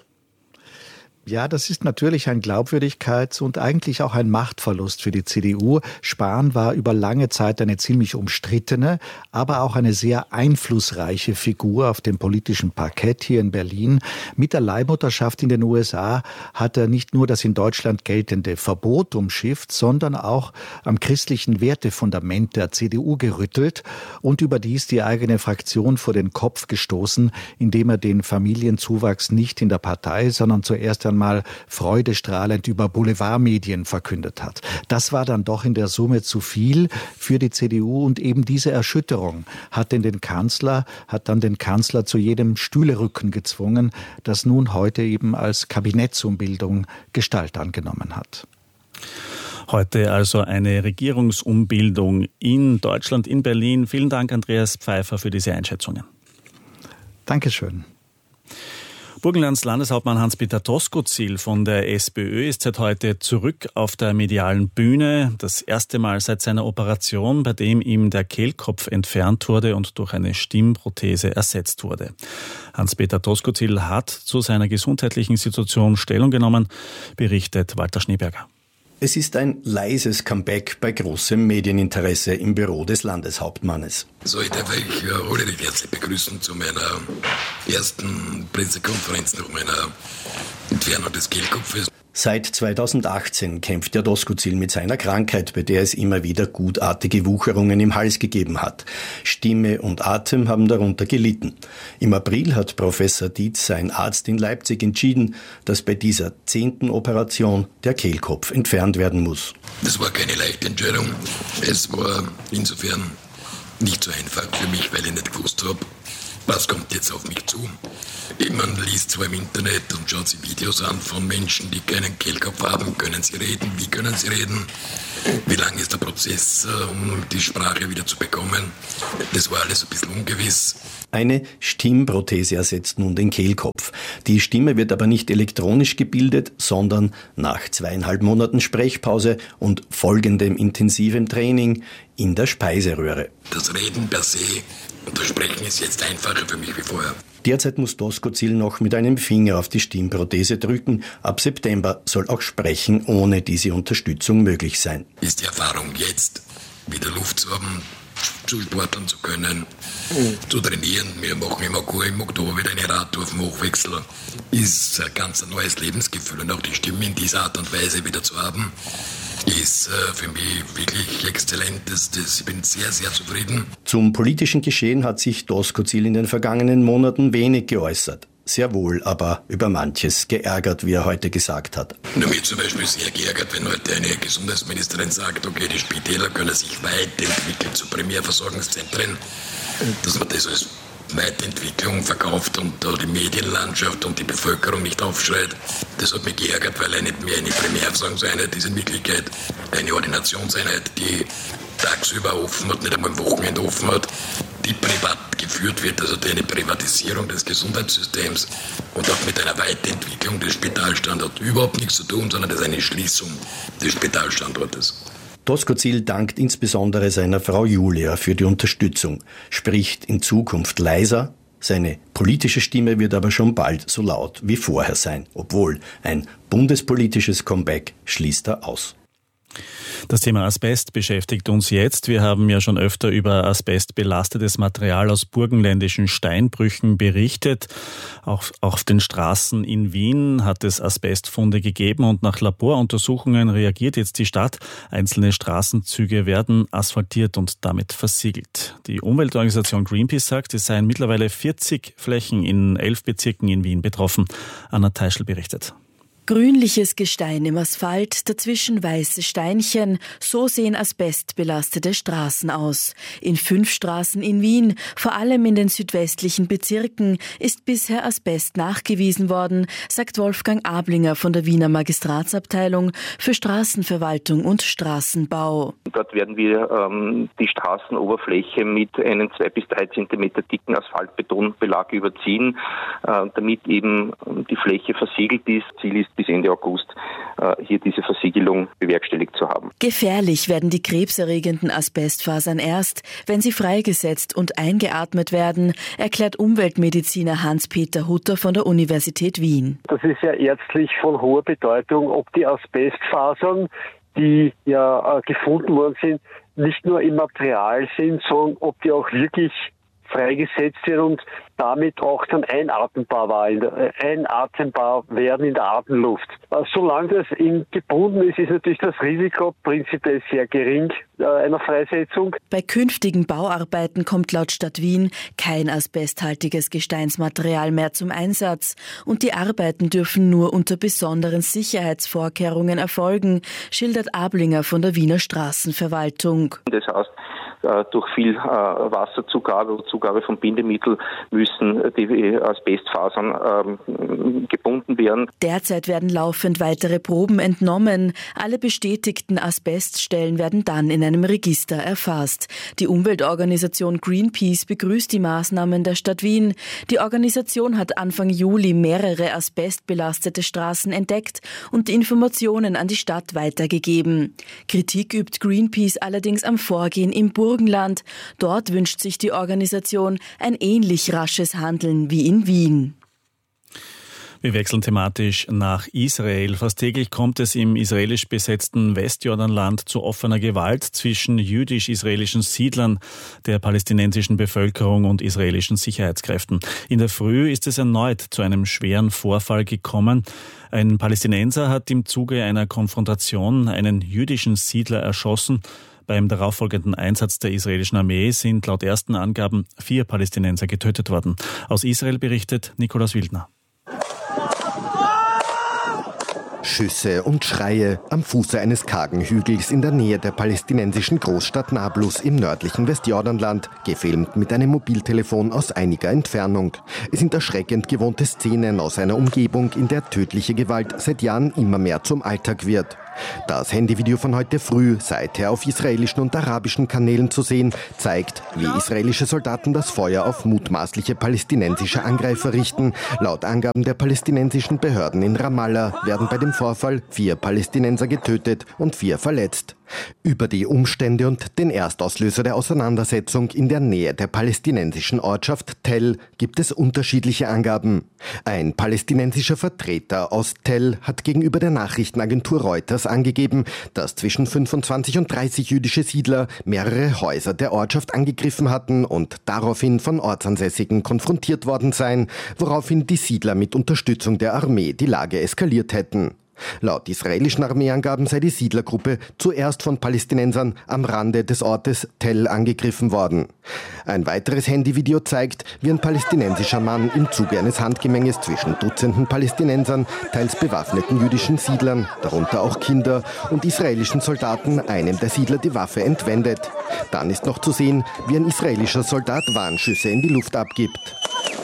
Ja, das ist natürlich ein Glaubwürdigkeits- und eigentlich auch ein Machtverlust für die C D U. Spahn war über lange Zeit eine ziemlich umstrittene, aber auch eine sehr einflussreiche Figur auf dem politischen Parkett hier in Berlin. Mit der Leihmutterschaft in den U S A hat er nicht nur das in Deutschland geltende Verbot umschifft, sondern auch am christlichen Wertefundament der C D U gerüttelt und überdies die eigene Fraktion vor den Kopf gestoßen, indem er den Familienzuwachs nicht in der Partei, sondern zuerst einmal freudestrahlend über Boulevardmedien verkündet hat. Das war dann doch in der Summe zu viel für die C D U und eben diese Erschütterung hat den, den Kanzler, hat dann den Kanzler zu jedem Stühlerücken gezwungen, das nun heute eben als Kabinettsumbildung Gestalt angenommen hat. Heute also eine Regierungsumbildung in Deutschland, in Berlin. Vielen Dank, Andreas Pfeiffer, für diese Einschätzungen. Dankeschön. Burgenlands Landeshauptmann Hans-Peter Doskozil von der SPÖ ist seit heute zurück auf der medialen Bühne. Das erste Mal seit seiner Operation, bei dem ihm der Kehlkopf entfernt wurde und durch eine Stimmprothese ersetzt wurde. Hans-Peter Doskozil hat zu seiner gesundheitlichen Situation Stellung genommen, berichtet Walter Schneeberger. Es ist ein leises Comeback bei großem Medieninteresse im Büro des Landeshauptmannes. So, ich darf euch alle recht herzlich begrüßen zu meiner ersten Pressekonferenz nach meiner Entfernung des Kehlkopfes. Seit zweitausendachtzehn kämpft der Doskozil mit seiner Krankheit, bei der es immer wieder gutartige Wucherungen im Hals gegeben hat. Stimme und Atem haben darunter gelitten. Im April hat Professor Dietz, ein Arzt in Leipzig, entschieden, dass bei dieser zehnten Operation der Kehlkopf entfernt werden muss. Das war keine leichte Entscheidung. Es war insofern nicht so einfach für mich, weil ich nicht gewusst habe, was kommt jetzt auf mich zu. Man liest zwar im Internet und schaut sich Videos an von Menschen, die keinen Kehlkopf haben. Können sie reden? Wie können sie reden? Wie lang ist der Prozess, um die Sprache wieder zu bekommen? Das war alles ein bisschen ungewiss. Eine Stimmprothese ersetzt nun den Kehlkopf. Die Stimme wird aber nicht elektronisch gebildet, sondern nach zweieinhalb Monaten Sprechpause und folgendem intensivem Training in der Speiseröhre. Das Reden per se und das Sprechen ist jetzt einfacher für mich wie vorher. Derzeit muss Doskozil noch mit einem Finger auf die Stimmprothese drücken. Ab September soll auch Sprechen ohne diese Unterstützung möglich sein. Ist die Erfahrung jetzt, wieder Luft zu haben, zu sporteln zu können, mhm. zu trainieren. Wir machen im Oktober, im Oktober wieder eine Radtour auf dem Hochwechsel. Ist ein ganz neues Lebensgefühl und auch die Stimme in dieser Art und Weise wieder zu haben, ist äh, für mich wirklich exzellent. Das, das, ich bin sehr, sehr zufrieden. Zum politischen Geschehen hat sich Doskozil in den vergangenen Monaten wenig geäußert. Sehr wohl, aber über manches geärgert, wie er heute gesagt hat. Nur mich zum Beispiel sehr geärgert, wenn heute eine Gesundheitsministerin sagt, okay, die Spitäler können sich weiterentwickeln zu Primärversorgungszentren, dass man das als Weiterentwicklung verkauft und da die Medienlandschaft und die Bevölkerung nicht aufschreit. Das hat mich geärgert, weil er nicht mehr eine Primärversorgungseinheit ist in Wirklichkeit eine Ordinationseinheit, die tagsüber offen hat, nicht einmal am Wochenende offen hat, die privat geführt wird, also eine Privatisierung des Gesundheitssystems und auch mit einer Weiterentwicklung des Spitalstandorts überhaupt nichts zu tun, sondern das ist eine Schließung des Spitalstandortes. Doskozil dankt insbesondere seiner Frau Julia für die Unterstützung, spricht in Zukunft leiser, seine politische Stimme wird aber schon bald so laut wie vorher sein, obwohl ein bundespolitisches Comeback schließt er aus. Das Thema Asbest beschäftigt uns jetzt. Wir haben ja schon öfter über asbestbelastetes Material aus burgenländischen Steinbrüchen berichtet. Auch auf den Straßen in Wien hat es Asbestfunde gegeben und nach Laboruntersuchungen reagiert jetzt die Stadt. Einzelne Straßenzüge werden asphaltiert und damit versiegelt. Die Umweltorganisation Greenpeace sagt, es seien mittlerweile vierzig Flächen in elf Bezirken in Wien betroffen. Anna Teischl berichtet. Grünliches Gestein im Asphalt, dazwischen weiße Steinchen, so sehen asbestbelastete Straßen aus. In fünf Straßen in Wien, vor allem in den südwestlichen Bezirken, ist bisher Asbest nachgewiesen worden, sagt Wolfgang Ablinger von der Wiener Magistratsabteilung für Straßenverwaltung und Straßenbau. Dort werden wir ähm, die Straßenoberfläche mit einem zwei bis drei Zentimeter dicken Asphaltbetonbelag überziehen, äh, damit eben die Fläche versiegelt ist. Ziel ist, bis Ende August äh, hier diese Versiegelung bewerkstelligt zu haben. Gefährlich werden die krebserregenden Asbestfasern erst, wenn sie freigesetzt und eingeatmet werden, erklärt Umweltmediziner Hans-Peter Hutter von der Universität Wien. Das ist ja ärztlich von hoher Bedeutung, ob die Asbestfasern, die ja äh, gefunden worden sind, nicht nur im Material sind, sondern ob die auch wirklich freigesetzt sind und damit auch dann einatmbar, war in der, äh, einatmbar werden in der Atemluft. Also, solange das in gebunden ist, ist natürlich das Risiko prinzipiell sehr gering äh, einer Freisetzung. Bei künftigen Bauarbeiten kommt laut Stadt Wien kein asbesthaltiges Gesteinsmaterial mehr zum Einsatz und die Arbeiten dürfen nur unter besonderen Sicherheitsvorkehrungen erfolgen, schildert Ablinger von der Wiener Straßenverwaltung. Das heißt, durch viel Wasserzugabe oder Zugabe von Bindemittel müssen die Asbestfasern ähm, gebunden werden. Derzeit werden laufend weitere Proben entnommen. Alle bestätigten Asbeststellen werden dann in einem Register erfasst. Die Umweltorganisation Greenpeace begrüßt die Maßnahmen der Stadt Wien. Die Organisation hat Anfang Juli mehrere asbestbelastete Straßen entdeckt und die Informationen an die Stadt weitergegeben. Kritik übt Greenpeace allerdings am Vorgehen im Burgenland. Dort wünscht sich die Organisation ein ähnlich rasches Handeln wie in Wien. Wir wechseln thematisch nach Israel. Fast täglich kommt es im israelisch besetzten Westjordanland zu offener Gewalt zwischen jüdisch-israelischen Siedlern, der palästinensischen Bevölkerung und israelischen Sicherheitskräften. In der Früh ist es erneut zu einem schweren Vorfall gekommen. Ein Palästinenser hat im Zuge einer Konfrontation einen jüdischen Siedler erschossen. Beim darauffolgenden Einsatz der israelischen Armee sind laut ersten Angaben vier Palästinenser getötet worden. Aus Israel berichtet Nikolaus Wildner. Schüsse und Schreie am Fuße eines kargen Hügels in der Nähe der palästinensischen Großstadt Nablus im nördlichen Westjordanland, gefilmt mit einem Mobiltelefon aus einiger Entfernung. Es sind erschreckend gewohnte Szenen aus einer Umgebung, in der tödliche Gewalt seit Jahren immer mehr zum Alltag wird. Das Handyvideo von heute früh, seither auf israelischen und arabischen Kanälen zu sehen, zeigt, wie israelische Soldaten das Feuer auf mutmaßliche palästinensische Angreifer richten. Laut Angaben der palästinensischen Behörden in Ramallah werden bei dem Vorfall vier Palästinenser getötet und vier verletzt. Über die Umstände und den Erstauslöser der Auseinandersetzung in der Nähe der palästinensischen Ortschaft Tell gibt es unterschiedliche Angaben. Ein palästinensischer Vertreter aus Tell hat gegenüber der Nachrichtenagentur Reuters angegeben, dass zwischen fünfundzwanzig und dreißig jüdische Siedler mehrere Häuser der Ortschaft angegriffen hatten und daraufhin von Ortsansässigen konfrontiert worden seien, woraufhin die Siedler mit Unterstützung der Armee die Lage eskaliert hätten. Laut israelischen Armeeangaben sei die Siedlergruppe zuerst von Palästinensern am Rande des Ortes Tell angegriffen worden. Ein weiteres Handyvideo zeigt, wie ein palästinensischer Mann im Zuge eines Handgemenges zwischen Dutzenden Palästinensern, teils bewaffneten jüdischen Siedlern, darunter auch Kinder, und israelischen Soldaten einem der Siedler die Waffe entwendet. Dann ist noch zu sehen, wie ein israelischer Soldat Warnschüsse in die Luft abgibt.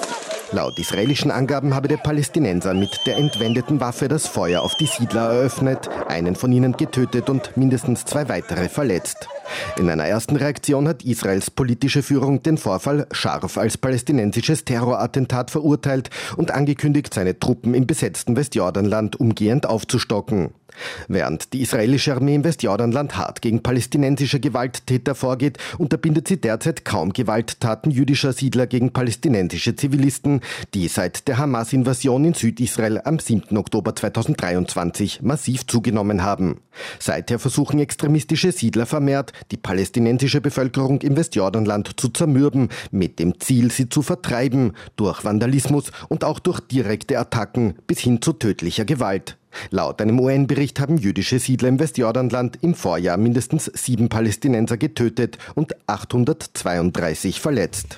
Laut israelischen Angaben habe der Palästinenser mit der entwendeten Waffe das Feuer auf die Siedler eröffnet, einen von ihnen getötet und mindestens zwei weitere verletzt. In einer ersten Reaktion hat Israels politische Führung den Vorfall scharf als palästinensisches Terrorattentat verurteilt und angekündigt, seine Truppen im besetzten Westjordanland umgehend aufzustocken. Während die israelische Armee im Westjordanland hart gegen palästinensische Gewalttäter vorgeht, unterbindet sie derzeit kaum Gewalttaten jüdischer Siedler gegen palästinensische Zivilisten, die seit der Hamas-Invasion in Südisrael am siebten Oktober zweitausenddreiundzwanzig massiv zugenommen haben. Seither versuchen extremistische Siedler vermehrt, die palästinensische Bevölkerung im Westjordanland zu zermürben, mit dem Ziel, sie zu vertreiben, durch Vandalismus und auch durch direkte Attacken bis hin zu tödlicher Gewalt. Laut einem U N-Bericht haben jüdische Siedler im Westjordanland im Vorjahr mindestens sieben Palästinenser getötet und achthundertzweiunddreißig verletzt.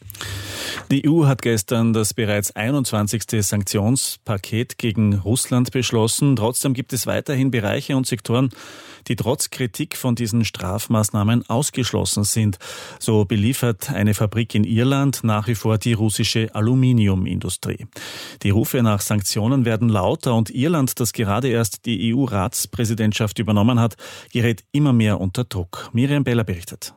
Die E U hat gestern das bereits einundzwanzigste Sanktionspaket gegen Russland beschlossen. Trotzdem gibt es weiterhin Bereiche und Sektoren, die trotz Kritik von diesen Strafmaßnahmen ausgeschlossen sind. So beliefert eine Fabrik in Irland nach wie vor die russische Aluminiumindustrie. Die Rufe nach Sanktionen werden lauter und Irland, das gerade erst die E U-Ratspräsidentschaft übernommen hat, gerät immer mehr unter Druck. Miriam Beller berichtet.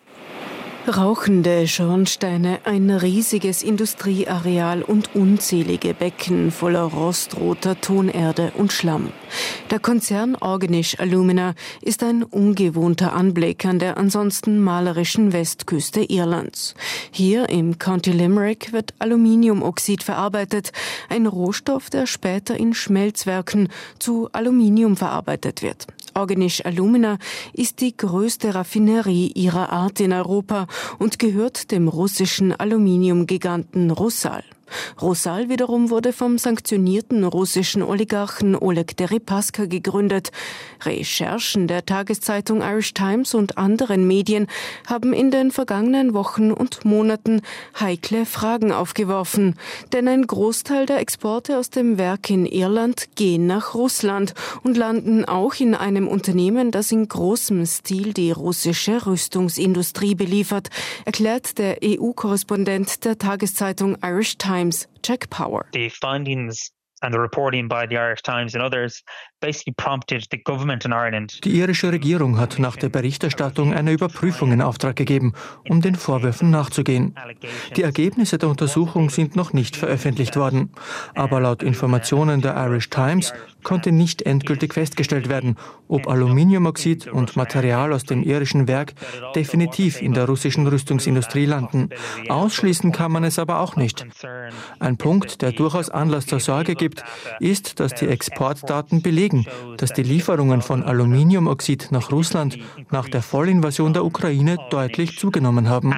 Rauchende Schornsteine, ein riesiges Industrieareal und unzählige Becken voller rostroter Tonerde und Schlamm. Der Konzern Orgnish Alumina ist ein ungewohnter Anblick an der ansonsten malerischen Westküste Irlands. Hier im County Limerick wird Aluminiumoxid verarbeitet, ein Rohstoff, der später in Schmelzwerken zu Aluminium verarbeitet wird. Orgnish Alumina ist die größte Raffinerie ihrer Art in Europa und gehört dem russischen Aluminiumgiganten Rusal. Rusal wiederum wurde vom sanktionierten russischen Oligarchen Oleg Deripaska gegründet. Recherchen der Tageszeitung Irish Times und anderen Medien haben in den vergangenen Wochen und Monaten heikle Fragen aufgeworfen. Denn ein Großteil der Exporte aus dem Werk in Irland gehen nach Russland und landen auch in einem Unternehmen, das in großem Stil die russische Rüstungsindustrie beliefert, erklärt der E U-Korrespondent der Tageszeitung Irish Times, Jack Power. The findings and the reporting by the Irish Times and others Die irische Regierung hat nach der Berichterstattung eine Überprüfung in Auftrag gegeben, um den Vorwürfen nachzugehen. Die Ergebnisse der Untersuchung sind noch nicht veröffentlicht worden. Aber laut Informationen der Irish Times konnte nicht endgültig festgestellt werden, ob Aluminiumoxid und Material aus dem irischen Werk definitiv in der russischen Rüstungsindustrie landen. Ausschließen kann man es aber auch nicht. Ein Punkt, der durchaus Anlass zur Sorge gibt, ist, dass die Exportdaten belegen, dass die Lieferungen von Aluminiumoxid nach Russland nach der Vollinvasion der Ukraine deutlich zugenommen haben.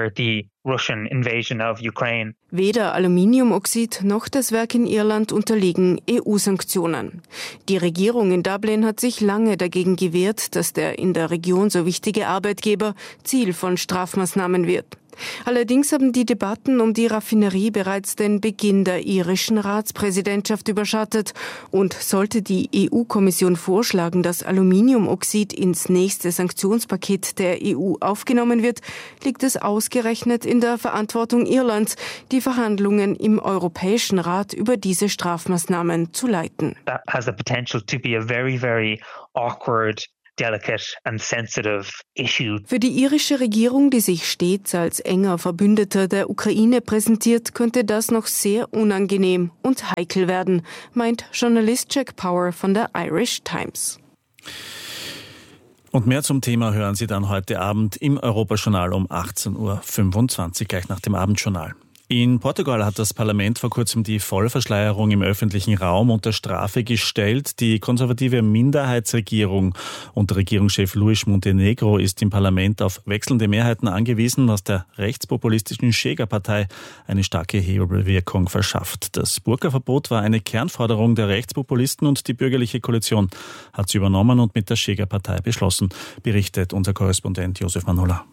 Weder Aluminiumoxid noch das Werk in Irland unterliegen E U-Sanktionen. Die Regierung in Dublin hat sich lange dagegen gewehrt, dass der in der Region so wichtige Arbeitgeber Ziel von Strafmaßnahmen wird. Allerdings haben die Debatten um die Raffinerie bereits den Beginn der irischen Ratspräsidentschaft überschattet. Und sollte die E U-Kommission vorschlagen, dass Aluminiumoxid ins nächste Sanktionspaket der E U aufgenommen wird, liegt es ausgerechnet in der Verantwortung Irlands, die Verhandlungen im Europäischen Rat über diese Strafmaßnahmen zu leiten. That has the potential to be a very, very awkward delicate and sensitive issue. Für die irische Regierung, die sich stets als enger Verbündeter der Ukraine präsentiert, könnte das noch sehr unangenehm und heikel werden, meint Journalist Jack Power von der Irish Times. Und mehr zum Thema hören Sie dann heute Abend im Europajournal um achtzehn Uhr fünfundzwanzig, gleich nach dem Abendjournal. In Portugal hat das Parlament vor kurzem die Vollverschleierung im öffentlichen Raum unter Strafe gestellt. Die konservative Minderheitsregierung unter Regierungschef Luís Montenegro ist im Parlament auf wechselnde Mehrheiten angewiesen, was der rechtspopulistischen Chega-Partei eine starke Hebelwirkung verschafft. Das Burka-Verbot war eine Kernforderung der Rechtspopulisten und die bürgerliche Koalition hat sie übernommen und mit der Chega-Partei beschlossen, berichtet unser Korrespondent Josef Manola.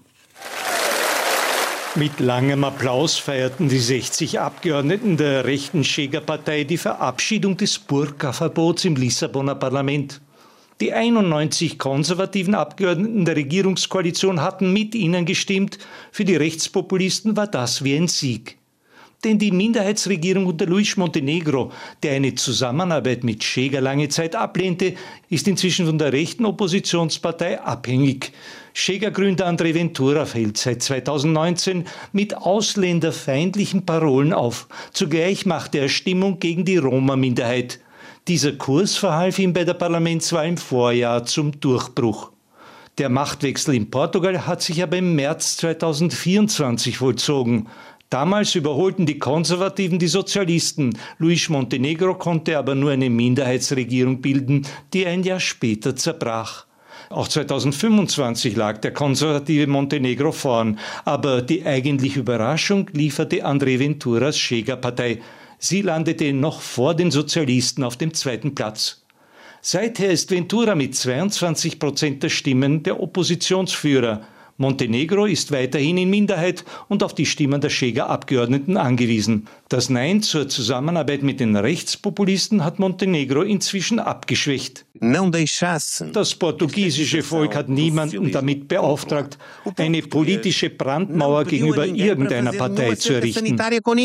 Mit langem Applaus feierten die sechzig Abgeordneten der rechten Chega-Partei die Verabschiedung des Burka-Verbots im Lissabonner Parlament. Die einundneunzig konservativen Abgeordneten der Regierungskoalition hatten mit ihnen gestimmt. Für die Rechtspopulisten war das wie ein Sieg. Denn die Minderheitsregierung unter Luís Montenegro, der eine Zusammenarbeit mit Chega lange Zeit ablehnte, ist inzwischen von der rechten Oppositionspartei abhängig. Chega-Gründer André Ventura fällt seit zweitausendneunzehn mit ausländerfeindlichen Parolen auf. Zugleich machte er Stimmung gegen die Roma-Minderheit. Dieser Kurs verhalf ihm bei der Parlamentswahl im Vorjahr zum Durchbruch. Der Machtwechsel in Portugal hat sich aber im März zweitausendvierundzwanzig vollzogen. Damals überholten die Konservativen die Sozialisten. Luís Montenegro konnte aber nur eine Minderheitsregierung bilden, die ein Jahr später zerbrach. Auch zweitausendfünfundzwanzig lag der konservative Montenegro vorn. Aber die eigentliche Überraschung lieferte André Venturas Chega-Partei. Sie landete noch vor den Sozialisten auf dem zweiten Platz. Seither ist Ventura mit zweiundzwanzig Prozent der Stimmen der Oppositionsführer. Montenegro ist weiterhin in Minderheit und auf die Stimmen der Chega-Abgeordneten angewiesen. Das Nein zur Zusammenarbeit mit den Rechtspopulisten hat Montenegro inzwischen abgeschwächt. Das portugiesische Volk hat niemanden damit beauftragt, eine politische Brandmauer gegenüber irgendeiner Partei zu errichten.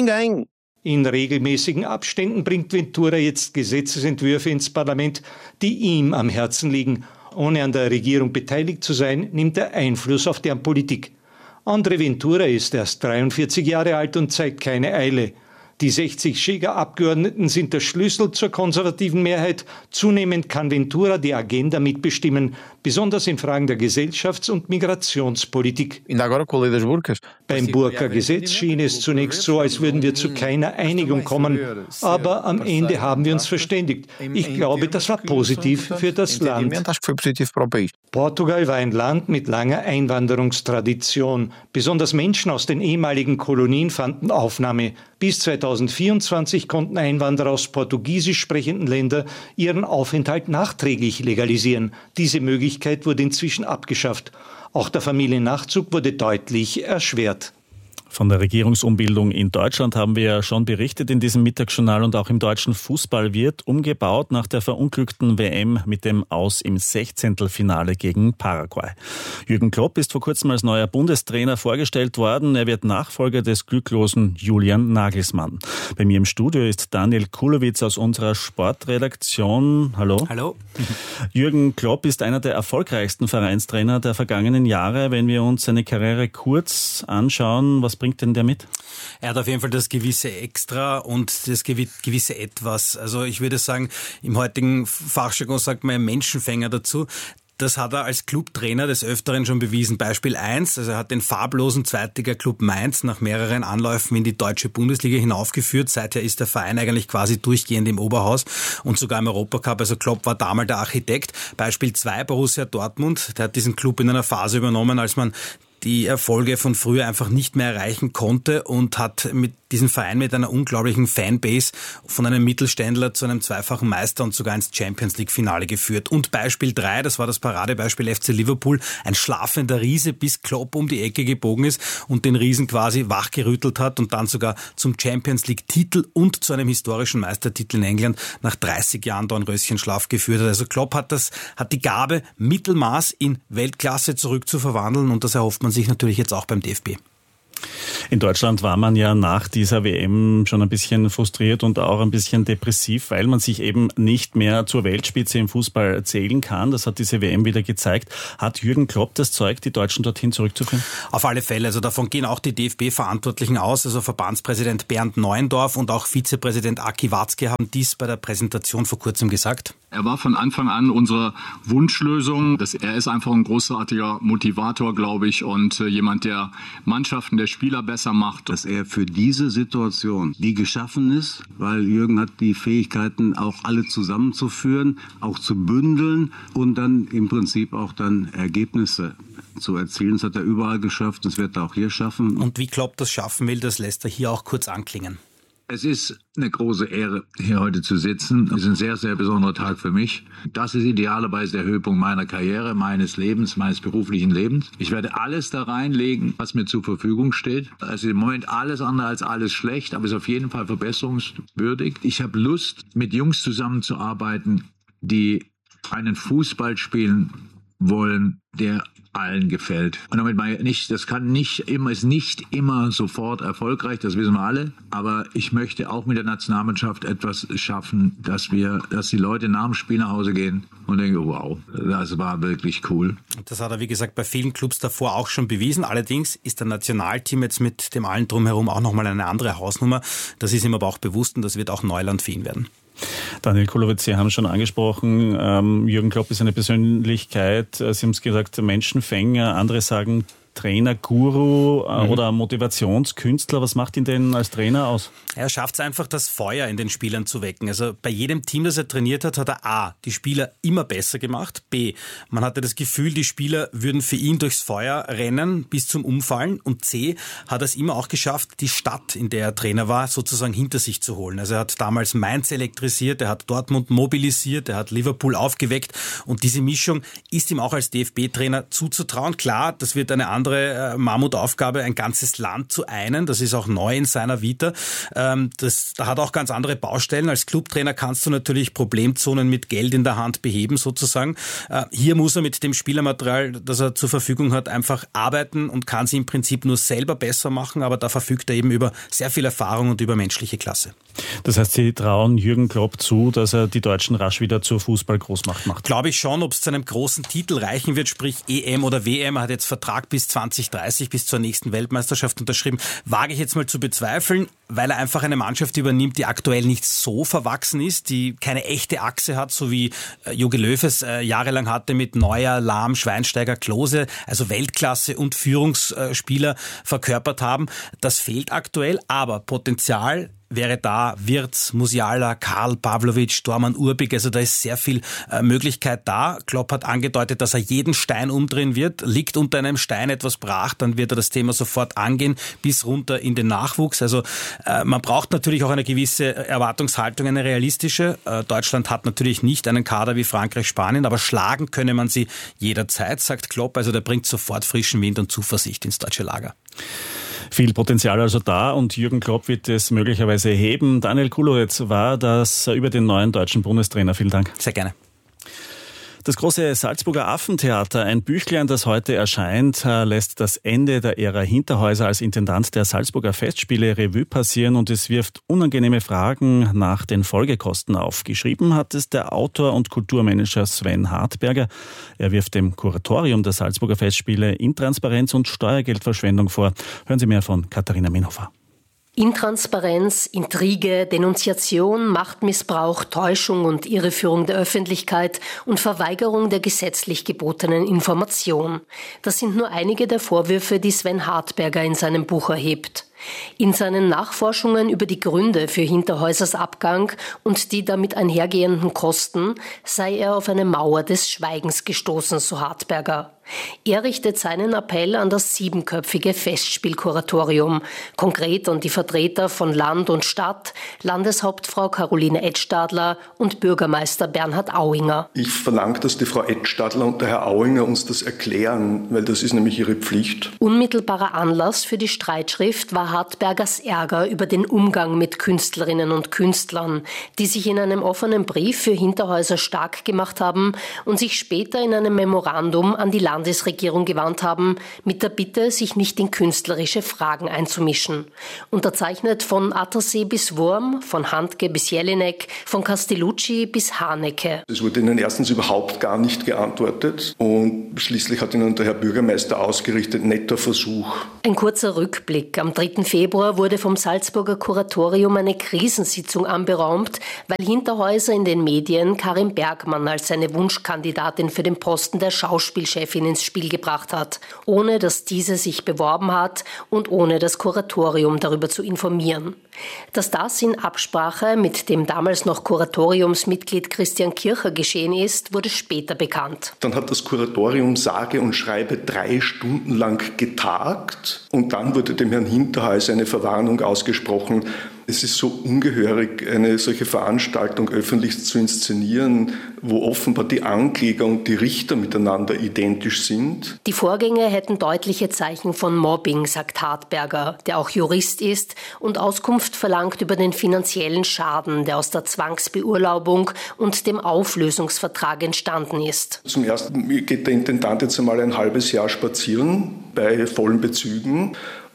In regelmäßigen Abständen bringt Ventura jetzt Gesetzesentwürfe ins Parlament, die ihm am Herzen liegen. Ohne an der Regierung beteiligt zu sein, nimmt er Einfluss auf deren Politik. André Ventura ist erst dreiundvierzig Jahre alt und zeigt keine Eile. Die sechzig Chega-Abgeordneten sind der Schlüssel zur konservativen Mehrheit. Zunehmend kann Ventura die Agenda mitbestimmen, besonders in Fragen der Gesellschafts- und Migrationspolitik. Beim Burka-Gesetz schien es zunächst so, als würden wir zu keiner Einigung kommen. Aber am Ende haben wir uns verständigt. Ich glaube, das war positiv für das Land. Portugal war ein Land mit langer Einwanderungstradition. Besonders Menschen aus den ehemaligen Kolonien fanden Aufnahme. Bis zweitausendvierundzwanzig konnten Einwanderer aus portugiesisch sprechenden Ländern ihren Aufenthalt nachträglich legalisieren. Diese Möglichkeit wurde inzwischen abgeschafft. Auch der Familiennachzug wurde deutlich erschwert. Von der Regierungsumbildung in Deutschland haben wir ja schon berichtet in diesem Mittagsjournal, und auch im deutschen Fußball wird umgebaut nach der verunglückten W M mit dem Aus im Sechzehntelfinale gegen Paraguay. Jürgen Klopp ist vor kurzem als neuer Bundestrainer vorgestellt worden. Er wird Nachfolger des glücklosen Julian Nagelsmann. Bei mir im Studio ist Daniel Kulowitz aus unserer Sportredaktion. Hallo. Hallo. Jürgen Klopp ist einer der erfolgreichsten Vereinstrainer der vergangenen Jahre. Wenn wir uns seine Karriere kurz anschauen, was bringt denn der mit? Er hat auf jeden Fall das gewisse Extra und das gewisse Etwas. Also ich würde sagen, im heutigen Fachjargon sagt man Menschenfänger dazu. Das hat er als Clubtrainer des Öfteren schon bewiesen. Beispiel eins, also er hat den farblosen Zweitliga-Club Mainz nach mehreren Anläufen in die deutsche Bundesliga hinaufgeführt. Seither ist der Verein eigentlich quasi durchgehend im Oberhaus und sogar im Europacup. Also Klopp war damals der Architekt. Beispiel zwei, Borussia Dortmund. Der hat diesen Club in einer Phase übernommen, als man die Erfolge von früher einfach nicht mehr erreichen konnte, und hat mit diesem Verein mit einer unglaublichen Fanbase von einem Mittelständler zu einem zweifachen Meister und sogar ins Champions-League-Finale geführt. Und Beispiel drei, das war das Paradebeispiel F C Liverpool, ein schlafender Riese, bis Klopp um die Ecke gebogen ist und den Riesen quasi wachgerüttelt hat und dann sogar zum Champions-League-Titel und zu einem historischen Meistertitel in England nach dreißig Jahren Dornröschenschlaf geführt hat. Also Klopp hat das, hat die Gabe, Mittelmaß in Weltklasse zurückzuverwandeln, und das erhofft man sich natürlich jetzt auch beim D F B. In Deutschland war man ja nach dieser W M schon ein bisschen frustriert und auch ein bisschen depressiv, weil man sich eben nicht mehr zur Weltspitze im Fußball zählen kann. Das hat diese W M wieder gezeigt. Hat Jürgen Klopp das Zeug, die Deutschen dorthin zurückzuführen? Auf alle Fälle. Also davon gehen auch die D F B-Verantwortlichen aus. Also Verbandspräsident Bernd Neuendorf und auch Vizepräsident Aki Watzke haben dies bei der Präsentation vor kurzem gesagt. Er war von Anfang an unsere Wunschlösung. Das, er ist einfach ein großartiger Motivator, glaube ich, und äh, jemand, der Mannschaften, der Spieler besser macht. Dass er für diese Situation, die geschaffen ist, weil Jürgen hat die Fähigkeiten, auch alle zusammenzuführen, auch zu bündeln und dann im Prinzip auch dann Ergebnisse zu erzielen. Das hat er überall geschafft, das wird er auch hier schaffen. Und wie Klopp das schaffen will, das lässt er hier auch kurz anklingen. Es ist eine große Ehre, hier heute zu sitzen. Es ist ein sehr, sehr besonderer Tag für mich. Das ist idealerweise der Höhepunkt meiner Karriere, meines Lebens, meines beruflichen Lebens. Ich werde alles da reinlegen, was mir zur Verfügung steht. Es ist im Moment alles andere als alles schlecht, aber es ist auf jeden Fall verbesserungswürdig. Ich habe Lust, mit Jungs zusammenzuarbeiten, die einen Fußball spielen wollen, der allen gefällt. Und damit meine ich nicht, das kann nicht immer, ist nicht immer sofort erfolgreich, das wissen wir alle. Aber ich möchte auch mit der Nationalmannschaft etwas schaffen, dass wir, dass die Leute nach dem Spiel nach Hause gehen und denken, wow, das war wirklich cool. Das hat er, wie gesagt, bei vielen Clubs davor auch schon bewiesen. Allerdings ist der Nationalteam jetzt mit dem allen drumherum auch nochmal eine andere Hausnummer. Das ist ihm aber auch bewusst, und das wird auch Neuland für ihn werden. Daniel Kulowitz, Sie haben schon angesprochen, ähm, Jürgen Klopp ist eine Persönlichkeit, Sie haben es gesagt, Menschenfänger, andere sagen Trainer, Guru äh, mhm. oder Motivationskünstler. Was macht ihn denn als Trainer aus? Er schafft es einfach, das Feuer in den Spielern zu wecken. Also bei jedem Team, das er trainiert hat, hat er A, die Spieler immer besser gemacht. B, man hatte das Gefühl, die Spieler würden für ihn durchs Feuer rennen bis zum Umfallen. Und C, hat er es immer auch geschafft, die Stadt, in der er Trainer war, sozusagen hinter sich zu holen. Also er hat damals Mainz elektrisiert, er hat Dortmund mobilisiert, er hat Liverpool aufgeweckt. Und diese Mischung ist ihm auch als D F B-Trainer zuzutrauen. Klar, das wird eine andere Mammutaufgabe, ein ganzes Land zu einen. Das ist auch neu in seiner Vita. Das, da hat auch ganz andere Baustellen. Als Clubtrainer kannst du natürlich Problemzonen mit Geld in der Hand beheben, sozusagen. Hier muss er mit dem Spielermaterial, das er zur Verfügung hat, einfach arbeiten und kann sie im Prinzip nur selber besser machen, aber da verfügt er eben über sehr viel Erfahrung und über menschliche Klasse. Das heißt, Sie trauen Jürgen Klopp zu, dass er die Deutschen rasch wieder zur Fußball-Großmacht macht? Glaube ich schon. Ob es zu einem großen Titel reichen wird, sprich E M oder W M, er hat jetzt Vertrag bis zwanzig dreißig, bis zur nächsten Weltmeisterschaft unterschrieben, wage ich jetzt mal zu bezweifeln, weil er einfach eine Mannschaft übernimmt, die aktuell nicht so verwachsen ist, die keine echte Achse hat, so wie Jogi Löw es äh, jahrelang hatte mit Neuer, Lahm, Schweinsteiger, Klose, also Weltklasse und Führungsspieler verkörpert haben. Das fehlt aktuell, aber Potenzial wäre da, Wirtz, Musiala, Karl, Pavlovic, Dorman, Urbik, also da ist sehr viel äh, Möglichkeit da. Klopp hat angedeutet, dass er jeden Stein umdrehen wird. Liegt unter einem Stein etwas brach, dann wird er das Thema sofort angehen, bis runter in den Nachwuchs. Also äh, man braucht natürlich auch eine gewisse Erwartungshaltung, eine realistische. Äh, Deutschland hat natürlich nicht einen Kader wie Frankreich, Spanien, aber schlagen könne man sie jederzeit, sagt Klopp. Also der bringt sofort frischen Wind und Zuversicht ins deutsche Lager. Viel Potenzial also da und Jürgen Klopp wird es möglicherweise heben. Daniel Kulowetz war das über den neuen deutschen Bundestrainer. Vielen Dank. Sehr gerne. Das große Salzburger Affentheater, ein Büchlein, das heute erscheint, lässt das Ende der Ära Hinterhäuser als Intendant der Salzburger Festspiele Revue passieren und es wirft unangenehme Fragen nach den Folgekosten auf. Geschrieben hat es der Autor und Kulturmanager Sven Hartberger. Er wirft dem Kuratorium der Salzburger Festspiele Intransparenz und Steuergeldverschwendung vor. Hören Sie mehr von Katharina Minhofer. Intransparenz, Intrige, Denunziation, Machtmissbrauch, Täuschung und Irreführung der Öffentlichkeit und Verweigerung der gesetzlich gebotenen Information. Das sind nur einige der Vorwürfe, die Sven Hartberger in seinem Buch erhebt. In seinen Nachforschungen über die Gründe für Hinterhäusers Abgang und die damit einhergehenden Kosten sei er auf eine Mauer des Schweigens gestoßen, so Hartberger. Er richtet seinen Appell an das siebenköpfige Festspielkuratorium, konkret an die Vertreter von Land und Stadt, Landeshauptfrau Caroline Edstadler und Bürgermeister Bernhard Auinger. Ich verlange, dass die Frau Edstadler und der Herr Auinger uns das erklären, weil das ist nämlich ihre Pflicht. Unmittelbarer Anlass für die Streitschrift war Hartbergers Ärger über den Umgang mit Künstlerinnen und Künstlern, die sich in einem offenen Brief für Hinterhäuser stark gemacht haben und sich später in einem Memorandum an die Landesregierung gewandt haben, mit der Bitte, sich nicht in künstlerische Fragen einzumischen. Unterzeichnet von Attersee bis Wurm, von Handke bis Jelinek, von Castellucci bis Haneke. Es wurde ihnen erstens überhaupt gar nicht geantwortet und schließlich hat ihnen der Herr Bürgermeister ausgerichtet, netter Versuch. Ein kurzer Rückblick. Am dritten Februar wurde vom Salzburger Kuratorium eine Krisensitzung anberaumt, weil Hinterhäuser in den Medien Karin Bergmann als seine Wunschkandidatin für den Posten der Schauspielchefin ins Spiel gebracht hat, ohne dass diese sich beworben hat und ohne das Kuratorium darüber zu informieren. Dass das in Absprache mit dem damals noch Kuratoriumsmitglied Christian Kircher geschehen ist, wurde später bekannt. Dann hat das Kuratorium sage und schreibe drei Stunden lang getagt und dann wurde dem Herrn Hinterhäuser eine Verwarnung ausgesprochen. Es ist so ungehörig, eine solche Veranstaltung öffentlich zu inszenieren, wo offenbar die Ankläger und die Richter miteinander identisch sind. Die Vorgänge hätten deutliche Zeichen von Mobbing, sagt Hartberger, der auch Jurist ist und Auskunft verlangt über den finanziellen Schaden, der aus der Zwangsbeurlaubung und dem Auflösungsvertrag entstanden ist. Zum Ersten geht der Intendant jetzt einmal ein halbes Jahr spazieren bei vollen Bezügen.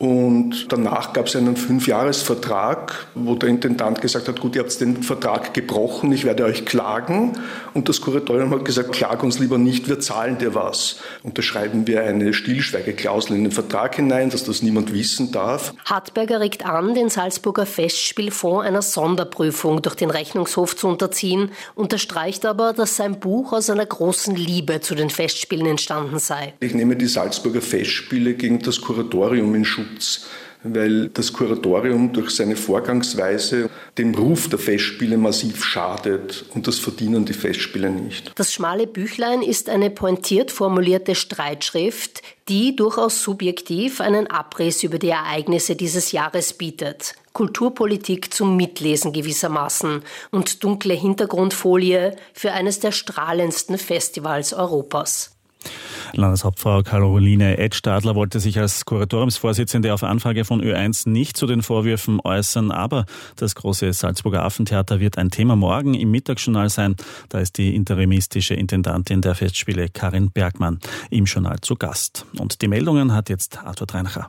Und danach gab es einen Fünfjahresvertrag, wo der Intendant gesagt hat, gut, ihr habt den Vertrag gebrochen, ich werde euch klagen. Und das Kuratorium hat gesagt, klag uns lieber nicht, wir zahlen dir was. Und da schreiben wir eine Stillschweigeklausel in den Vertrag hinein, dass das niemand wissen darf. Hartberger regt an, den Salzburger Festspielfonds einer Sonderprüfung durch den Rechnungshof zu unterziehen, unterstreicht aber, dass sein Buch aus einer großen Liebe zu den Festspielen entstanden sei. Ich nehme die Salzburger Festspiele gegen das Kuratorium in Schutz, weil das Kuratorium durch seine Vorgangsweise dem Ruf der Festspiele massiv schadet und das verdienen die Festspiele nicht. Das schmale Büchlein ist eine pointiert formulierte Streitschrift, die durchaus subjektiv einen Abriss über die Ereignisse dieses Jahres bietet. Kulturpolitik zum Mitlesen gewissermaßen und dunkle Hintergrundfolie für eines der strahlendsten Festivals Europas. Landeshauptfrau Caroline Edstadler wollte sich als Kuratoriumsvorsitzende auf Anfrage von Ö eins nicht zu den Vorwürfen äußern, aber das große Salzburger Affentheater wird ein Thema morgen im Mittagsjournal sein. Da ist die interimistische Intendantin der Festspiele Karin Bergmann im Journal zu Gast. Und die Meldungen hat jetzt Arthur Treinacher.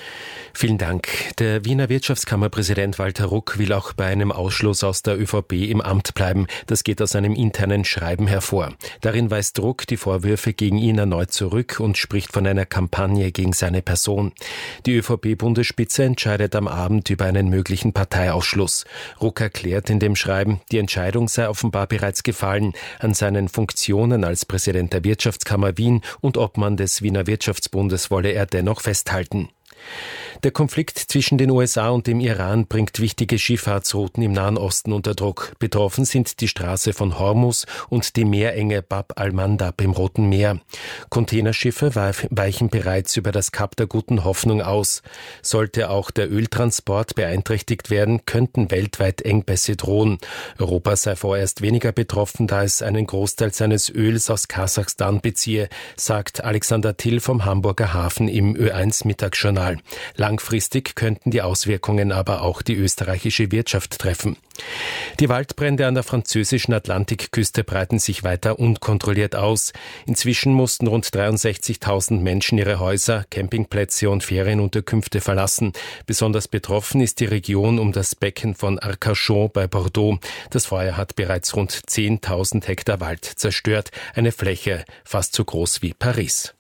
Vielen Dank. Der Wiener Wirtschaftskammerpräsident Walter Ruck will auch bei einem Ausschluss aus der Ö V P im Amt bleiben. Das geht aus einem internen Schreiben hervor. Darin weist Ruck die Vorwürfe gegen ihn erneut zurück und spricht von einer Kampagne gegen seine Person. Die Ö V P-Bundesspitze entscheidet am Abend über einen möglichen Parteiausschluss. Ruck erklärt in dem Schreiben, die Entscheidung sei offenbar bereits gefallen. An seinen Funktionen als Präsident der Wirtschaftskammer Wien und Obmann des Wiener Wirtschaftsbundes wolle er dennoch festhalten. Der Konflikt zwischen den U S A und dem Iran bringt wichtige Schifffahrtsrouten im Nahen Osten unter Druck. Betroffen sind die Straße von Hormuz und die Meerenge Bab al-Mandab im Roten Meer. Containerschiffe weichen bereits über das Kap der Guten Hoffnung aus. Sollte auch der Öltransport beeinträchtigt werden, könnten weltweit Engpässe drohen. Europa sei vorerst weniger betroffen, da es einen Großteil seines Öls aus Kasachstan beziehe, sagt Alexander Till vom Hamburger Hafen im Ö eins Mittagsjournal. Signal. Langfristig könnten die Auswirkungen aber auch die österreichische Wirtschaft treffen. Die Waldbrände an der französischen Atlantikküste breiten sich weiter unkontrolliert aus. Inzwischen mussten rund dreiundsechzigtausend Menschen ihre Häuser, Campingplätze und Ferienunterkünfte verlassen. Besonders betroffen ist die Region um das Becken von Arcachon bei Bordeaux. Das Feuer hat bereits rund zehntausend Hektar Wald zerstört, eine Fläche fast so groß wie Paris.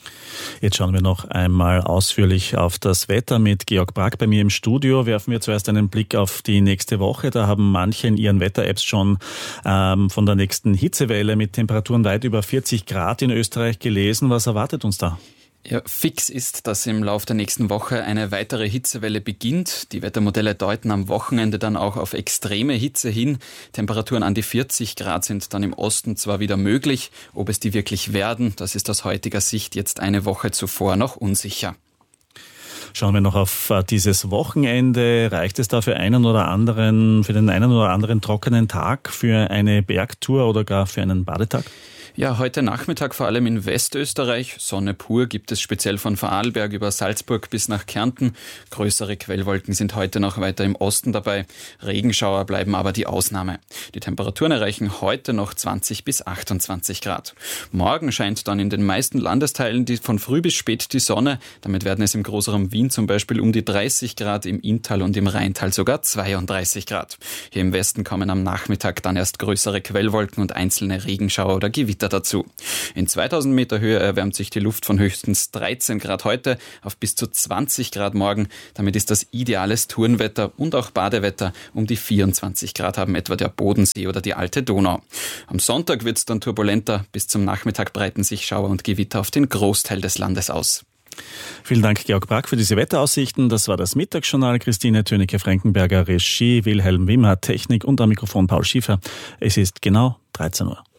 Jetzt schauen wir noch einmal ausführlich auf das Wetter mit Georg Brack bei mir im Studio. Werfen wir zuerst einen Blick auf die nächste Woche. Da haben manche in ihren Wetter-Apps schon ähm, von der nächsten Hitzewelle mit Temperaturen weit über vierzig Grad in Österreich gelesen. Was erwartet uns da? Ja, fix ist, dass im Laufe der nächsten Woche eine weitere Hitzewelle beginnt. Die Wettermodelle deuten am Wochenende dann auch auf extreme Hitze hin. Temperaturen an die vierzig Grad sind dann im Osten zwar wieder möglich. Ob es die wirklich werden, das ist aus heutiger Sicht jetzt eine Woche zuvor noch unsicher. Schauen wir noch auf dieses Wochenende. Reicht es da für einen oder anderen, für den einen oder anderen trockenen Tag, für eine Bergtour oder gar für einen Badetag? Ja, heute Nachmittag vor allem in Westösterreich. Sonne pur gibt es speziell von Vorarlberg über Salzburg bis nach Kärnten. Größere Quellwolken sind heute noch weiter im Osten dabei. Regenschauer bleiben aber die Ausnahme. Die Temperaturen erreichen heute noch zwanzig bis achtundzwanzig Grad. Morgen scheint dann in den meisten Landesteilen die von früh bis spät die Sonne. Damit werden es im Großraum Wien zum Beispiel um die dreißig Grad, im Inntal und im Rheintal sogar zweiunddreißig Grad. Hier im Westen kommen am Nachmittag dann erst größere Quellwolken und einzelne Regenschauer oder Gewitter dazu. In zweitausend Meter Höhe erwärmt sich die Luft von höchstens dreizehn Grad heute auf bis zu zwanzig Grad morgen. Damit ist das ideales Tourenwetter und auch Badewetter. Um die vierundzwanzig Grad haben etwa der Bodensee oder die alte Donau. Am Sonntag wird es dann turbulenter. Bis zum Nachmittag breiten sich Schauer und Gewitter auf den Großteil des Landes aus. Vielen Dank, Georg Brack, für diese Wetteraussichten. Das war das Mittagsjournal. Christine Tönecke-Frankenberger, Regie, Wilhelm Wimmer, Technik und am Mikrofon Paul Schiefer. Es ist genau dreizehn Uhr.